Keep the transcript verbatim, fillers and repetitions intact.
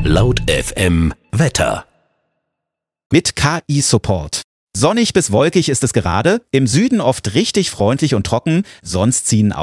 Laut F M Wetter. Mit K I-Support. Sonnig bis wolkig ist es gerade, im Süden oft richtig freundlich und trocken, sonst ziehen